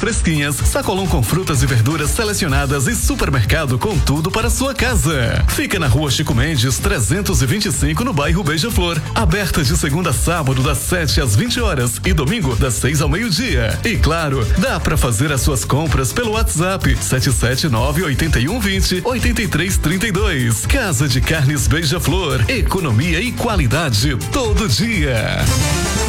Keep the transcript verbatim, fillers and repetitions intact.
fresquinhas, sacolão com frutas e verduras selecionadas e supermercado com tudo para sua casa. Fica na Rua Chico Mendes, trezentos e vinte e cinco, no bairro Beija-Flor. Aberta de segunda a sábado, das sete às vinte horas e domingo, das seis ao meio-dia. E claro, dá para fazer as suas compras pelo WhatsApp sete sete nove, oito um dois zero, oito três três dois. Casa de Carnes Beija-Flor. Economia e qualidade todo dia.